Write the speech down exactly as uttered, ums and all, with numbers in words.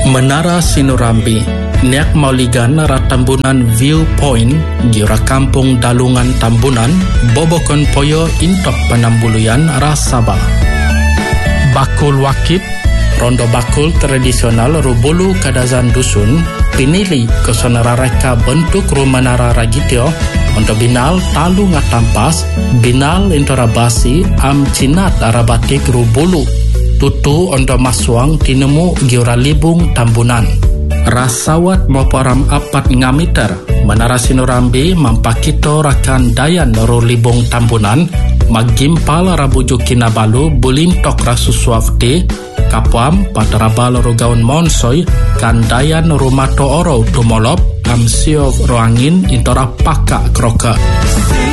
Menara Sinurambi, niak mauligan ratambunan viewpoint gira kampung Dalungan Tambunan, bobokon poyo intok penambuluyan rasaba. Bakul Wakit, rondo bakul tradisional rubulu kadazan dusun, pinili kesonara reka bentuk rumanara ragitio, untuk binal talu ngatampas, binal intorabasi am cinat arabatik rubulu. Tutu ondo maswang tinemu giura libung Tambunan. Rasawat moporam apat ngamiter, Menara Sinurambi mampakito rakan dayan ro libung Tambunan, magimpal rabuju kinabalu bulintok rasuswafte, kapuam patarabal ro gaun monsoy, kan dayan rumato oro tumolop, am siov roangin intora paka kroka.